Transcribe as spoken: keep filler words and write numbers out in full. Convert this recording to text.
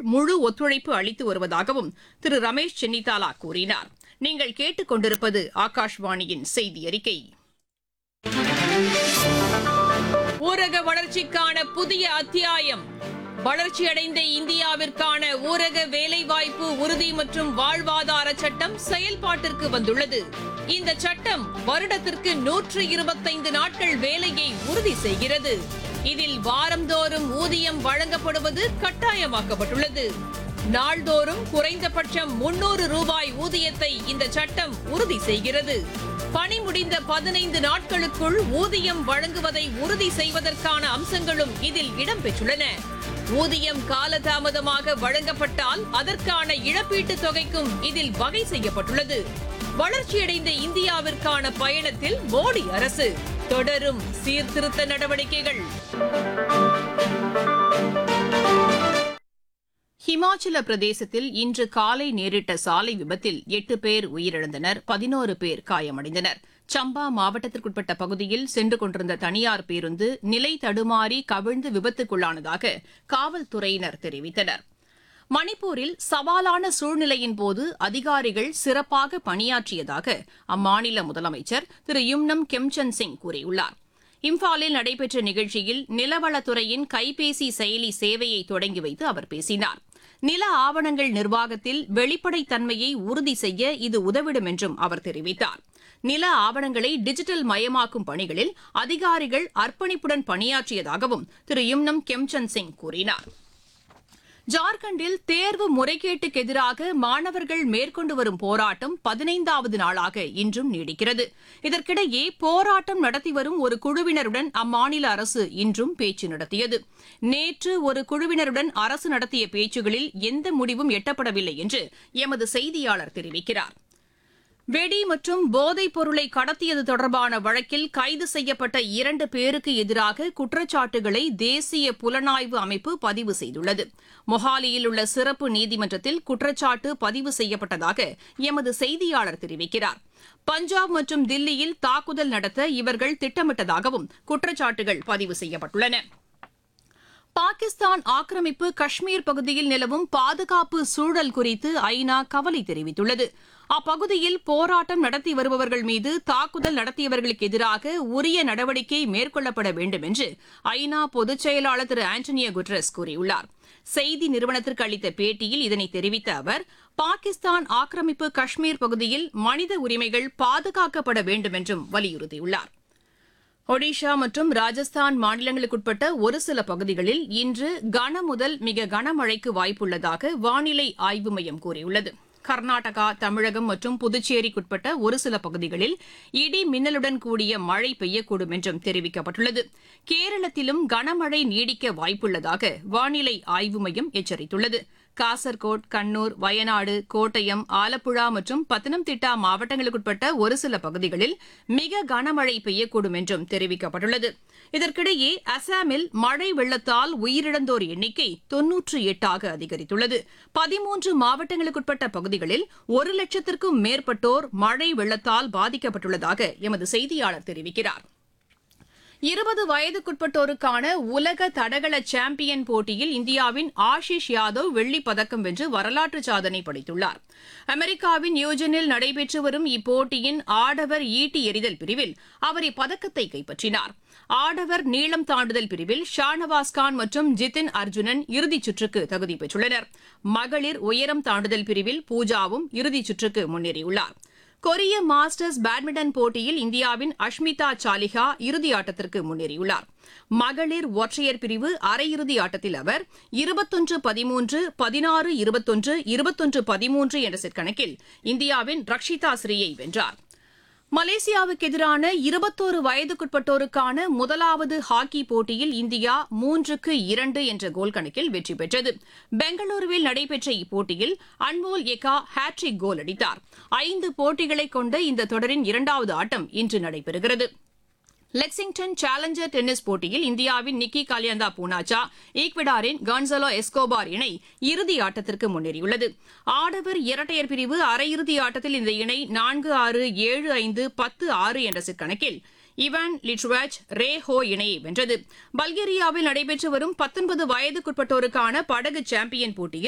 முழு ஒத்துழைப்பு அளித்து வருவதாகவும் திரு ரமேஷ் சென்னிதாலா கூறினார். நீங்கள் கேட்டுக் கொண்டிருப்பது ஆகாஷ்வாணியின் செய்தி அறிக்கை. ஊரக வளர்ச்சிக்கான புதிய அத்தியாயம். வளர்ச்சியடைந்த இந்தியாவிற்கான ஊரக வேலைவாய்ப்பு உறுதி மற்றும் வாழ்வாதார சட்டம் செயல்பாட்டிற்கு வந்துள்ளது. இந்த சட்டம் வருடத்திற்கு நூற்று இருபத்தைந்து நாட்கள் வேலையை உறுதி செய்கிறது. இதில் வாரந்தோறும் ஊதியம் வழங்கப்படுவது கட்டாயமாக்கப்பட்டுள்ளது. நாள்தோறும் குறைந்தபட்சம் முன்னூறு ரூபாய் ஊதியத்தை இந்த சட்டம் உறுதி செய்கிறது. பணி முடிந்த பதினைந்து நாட்களுக்குள் ஊதியம் வழங்குவதை உறுதி செய்வதற்கான அம்சங்களும் இதில் இடம்பெற்றுள்ளன. ஊதியம் காலதாமதமாக வழங்கப்பட்டால் அதற்கான இழப்பீட்டுத் தொகைக்கும் இதில் வகை செய்யப்பட்டுள்ளது. வளர்ச்சியடைந்த இந்தியாவிற்கான பயணத்தில் மோடி அரசு தொடரும் சீர்திருத்த நடவடிக்கைகள். ஹிமாச்சல பிரதேசத்தில் இன்று காலை நேரிட்ட சாலை விபத்தில் எட்டு பேர் உயிரிழந்தனர், பதினோரு பேர் காயமடைந்தனர். சம்பா மாவட்டத்திற்குட்பட்ட பகுதியில் சென்று கொண்டிருந்த தனியார் பேருந்து நிலை தடுமாறி கவிழ்ந்து விபத்துக்குள்ளானதாக காவல்துறையினர் தெரிவித்தனர். மணிப்பூரில் சவாலான சூழ்நிலையின் போது அதிகாரிகள் சிறப்பாக பணியாற்றியதாக அம்மாநில முதலமைச்சர் திரு யும்னம் கெம்சந்த் சிங் கூறியுள்ளார். இம்பாலில் நடைபெற்ற நிகழ்ச்சியில் நிலவளத்துறையின் கைபேசி செயலி சேவையை தொடங்கி வைத்து அவர் பேசினார். நில ஆவணங்கள் நிர்வாகத்தில் வெளிப்படைத்தன்மையை உறுதி செய்ய இது உதவிடும் என்றும் அவர் தெரிவித்தார். நில ஆவணங்களை டிஜிட்டல் மயமாக்கும் பணிகளில் அதிகாரிகள் அர்ப்பணிப்புடன் பணியாற்றியதாகவும் திரு யும்னம் கெம்சந்த் சிங் கூறினார். ஜார்க்கண்டில் தேர்வு முறைகேட்டுக்கு எதிராக மாணவர்கள் மேற்கொண்டு வரும் போராட்டம் பதினைந்தாவது நாளாக இன்றும் நீடிக்கிறது. இதற்கிடையே போராட்டம் நடத்தி வரும் ஒரு குழுவினருடன் அம்மாநில அரசு இன்றும் பேச்சு நடத்தியது. நேற்று ஒரு குழுவினருடன் அரசு நடத்திய பேச்சுகளில் எந்த முடிவும் எட்டப்படவில்லை என்று எமது செய்தியாளர் தெரிவிக்கிறார். வெடி மற்றும் போதைப் பொருளை கடத்தியது தொடர்பான வழக்கில் கைது செய்யப்பட்ட இரண்டு பேருக்கு எதிராக குற்றச்சாட்டுகளை தேசிய புலனாய்வு அமைப்பு பதிவு செய்துள்ளது. மொஹாலியில் உள்ள சிறப்பு நீதிமன்றத்தில் குற்றச்சாட்டு பதிவு செய்யப்பட்டதாக எமது செய்தியாளர் தெரிவிக்கிறார். பஞ்சாப் மற்றும் தில்லியில் தாக்குதல் நடத்த இவர்கள் திட்டமிட்டதாகவும் குற்றச்சாட்டுகள் பதிவு செய்யப்பட்டுள்ளன. பாகிஸ்தான் ஆக்கிரமிப்பு காஷ்மீர் பகுதியில் நிலவும் பாதுகாப்பு சூழல் குறித்து ஐநா கவலை தெரிவித்துள்ளது. அப்பகுதியில் போராட்டம் நடத்தி வருபவர்கள் மீது தாக்குதல் நடத்தியவர்களுக்கு எதிராக உரிய நடவடிக்கை மேற்கொள்ளப்பட வேண்டும் என்று ஐநா பொதுச் செயலாளர் திரு ஆண்டனியோ குட்ரஸ் கூறியுள்ளார். செய்தி நிறுவனத்திற்கு அளித்த பேட்டியில் இதனை தெரிவித்த அவர், பாகிஸ்தான் ஆக்கிரமிப்பு காஷ்மீர் பகுதியில் மனித உரிமைகள் பாதுகாக்கப்பட வேண்டும் என்றும் வலியுறுத்தியுள்ளார். ஒடிஷா மற்றும் ராஜஸ்தான் மாநிலங்களுக்குட்பட்ட ஒரு சில பகுதிகளில் இன்று கன முதல் மிக கனமழைக்கு வாய்ப்புள்ளதாக வானிலை ஆய்வு மையம் கூறியுள்ளது. கர்நாடகா, தமிழகம் மற்றும் புதுச்சேரிக்குட்பட்ட ஒரு சில பகுதிகளில் இடி மின்னலுடன் கூடிய மழை பெய்யக்கூடும் என்றும் தெரிவிக்கப்பட்டுள்ளது. கேரளத்திலும் கனமழை நீடிக்க வாய்ப்புள்ளதாக வானிலை ஆய்வு மையம் எச்சரித்துள்ளது. காசர்கோட், கண்ணூர், வயநாடு, கோட்டயம், ஆலப்புழா மற்றும் பத்தனம்திட்டா மாவட்டங்களுக்குட்பட்ட ஒரு சில பகுதிகளில் மிக கனமழை பெய்யக்கூடும் என்றும் தெரிவிக்கப்பட்டுள்ளது. இதற்கிடையே அசாமில் மழை வெள்ளத்தால் உயிரிழந்தோர் எண்ணிக்கை தொன்னூற்று எட்டாக அதிகரித்துள்ளது. பதிமூன்று மாவட்டங்களுக்குட்பட்ட பகுதிகளில் ஒரு லட்சத்திற்கும் மேற்பட்டோர் மழை வெள்ளத்தால் பாதிக்கப்பட்டுள்ளதாக எமது செய்தியாளர் தெரிவிக்கிறார். இருபது வயதுக்குட்பட்டோருக்கான உலக தடகள சாம்பியன் போட்டியில் இந்தியாவின் ஆஷிஷ் யாதவ் வெள்ளிப் பதக்கம் வென்று வரலாற்று சாதனை படைத்துள்ளார். அமெரிக்காவின் நியூஜனில் நடைபெற்று வரும் இப்போட்டியின் ஆடவர் ஈட்டி எறிதல் பிரிவில் அவர் இப்பதக்கத்தை கைப்பற்றினார். ஆடவர் நீளம் தாண்டுதல் பிரிவில் ஷானவாஸ் கான் மற்றும் ஜிதின் அர்ஜுனன் இறுதிச் சுற்றுக்கு தகுதி பெற்றுள்ளனர். மகளிர் உயரம் தாண்டுதல் பிரிவில் பூஜாவும் இறுதிச் சுற்றுக்கு முன்னேறியுள்ளார். கொரிய மாஸ்டர்ஸ் பேட்மிண்டன் போட்டியில் இந்தியாவின் அஷ்மிதா சாலிஹா இறுதி ஆட்டத்திற்கு முன்னேறியுள்ளார். மகளிர் ஒற்றையர் பிரிவு அரையிறுதி ஆட்டத்தில் அவர் இருபத்தொன்று பதிமூன்று, பதினாறு இருபத்தொன்று, இருபத்தொன்று பதிமூன்று என்ற செட் கணக்கில் இந்தியாவின் ரக்ஷிதா ஸ்ரீயை வென்றார். மலேசியாவுக்கு எதிரான இருபத்தோரு வயதுக்குட்பட்டோருக்கான முதலாவது ஹாக்கி போட்டியில் இந்தியா மூன்றுக்கு இரண்டு என்ற கோல் கணக்கில் வெற்றி பெற்றது. பெங்களூருவில் நடைபெற்ற இப்போட்டியில் அன்மோல் எக்கா ஹாட்ரிக் கோல் அடித்தார். ஐந்து போட்டிகளை கொண்ட இந்த தொடரின் இரண்டாவது ஆட்டம் இன்று நடைபெறுகிறது. லெக்சிங்டன் சேலஞ்சர் டென்னிஸ் போட்டியில் இந்தியாவின் நிக்கி காலியந்தா பூனாச்சா, ஈக்வடாரின் கான்சலோ எஸ்கோபார் இணை இறுதி ஆட்டத்திற்கு முன்னேறியுள்ளது. ஆடவர் இரட்டையர் பிரிவு அரையிறுதி ஆட்டத்தில் இந்த இணை நான்கு ஆறு, ஏழு ஐந்து, பத்து ஆறு என்ற செட் கணக்கில் இவான் லிட்வாச் ரே ஹோ இணையை வென்றது. பல்கேரியாவில் நடைபெற்று வரும் பத்தொன்பது வயதுக்குட்பட்டோருக்கான படகு சாம்பியன் போட்டியில்